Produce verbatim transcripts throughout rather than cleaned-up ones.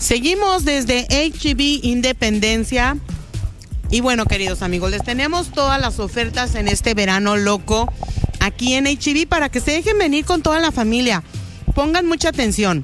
Seguimos desde H E B Independencia. Y bueno, queridos amigos, les tenemos todas las ofertas en este verano loco aquí en H E B para que se dejen venir con toda la familia. Pongan mucha atención.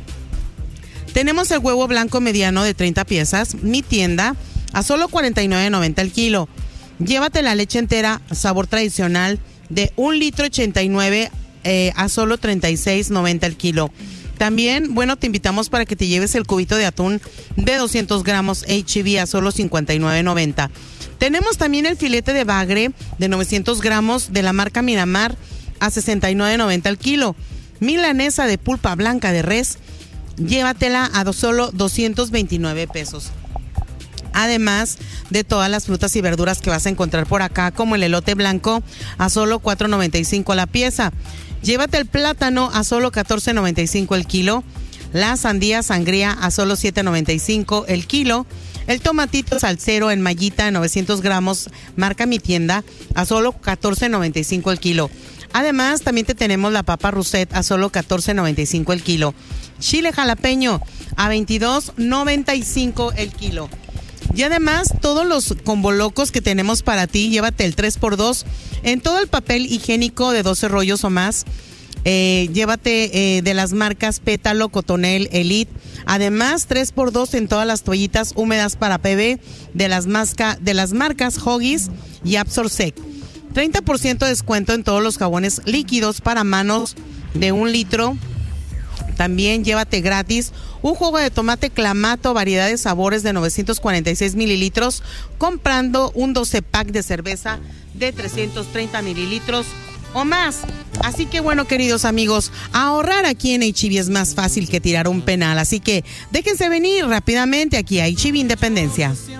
Tenemos el huevo blanco mediano de treinta piezas, mi tienda, a solo cuarenta y nueve noventa el kilo. Llévate la leche entera, sabor tradicional, de un litro ochenta y nueve eh, a solo treinta y seis noventa el kilo. También, bueno, te invitamos para que te lleves el cubito de atún de doscientos gramos H E B a solo cincuenta y nueve noventa. Tenemos también el filete de bagre de novecientos gramos de la marca Miramar a sesenta y nueve noventa el kilo. Milanesa de pulpa blanca de res, llévatela a do, solo doscientos veintinueve pesos. Además de todas las frutas y verduras que vas a encontrar por acá, como el elote blanco a solo cuatro noventa y cinco la pieza. Llévate el plátano a solo catorce noventa y cinco el kilo. La sandía sangría a solo siete noventa y cinco el kilo. El tomatito salsero en mallita de novecientos gramos, marca Mi Tienda, a solo catorce noventa y cinco el kilo. Además, también te tenemos la papa Russet a solo catorce noventa y cinco el kilo. Chile jalapeño a veintidós noventa y cinco el kilo. Y además, todos los combo locos que tenemos para ti, llévate el tres por dos en todo el papel higiénico de doce rollos o más. Eh, llévate eh, de las marcas Pétalo, Cotonel, Elite. Además, tres por dos en todas las toallitas húmedas para bebé de las, masca, de las marcas Huggies y Absorsec. treinta por ciento de descuento en todos los jabones líquidos para manos de un litro. También llévate gratis un jugo de tomate Clamato, variedad de sabores de novecientos cuarenta y seis mililitros, comprando un doce pack de cerveza de trescientos treinta mililitros o más. Así que bueno, queridos amigos, ahorrar aquí en H E B es más fácil que tirar un penal. Así que déjense venir rápidamente aquí a H E B Independencia.